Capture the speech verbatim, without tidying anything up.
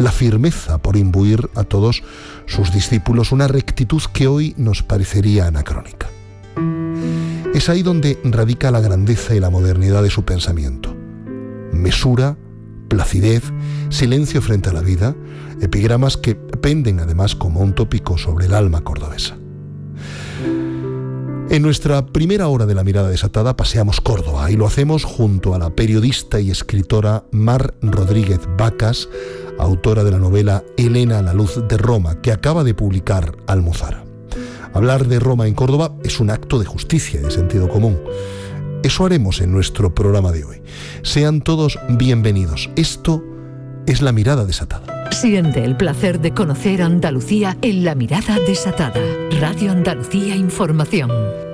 la firmeza por imbuir a todos sus discípulos una rectitud que hoy nos parecería anacrónica. Es ahí donde radica la grandeza y la modernidad de su pensamiento. Mesura, placidez, silencio frente a la vida, epigramas que penden además como un tópico sobre el alma cordobesa. En nuestra primera hora de La Mirada Desatada paseamos Córdoba y lo hacemos junto a la periodista y escritora Mar Rodríguez Vacas, autora de la novela Elena a la luz de Roma, que acaba de publicar Almuzara. Hablar de Roma en Córdoba es un acto de justicia y de sentido común. Eso haremos en nuestro programa de hoy. Sean todos bienvenidos. Esto es La Mirada Desatada. Siente el placer de conocer Andalucía en La Mirada Desatada. Radio Andalucía Información.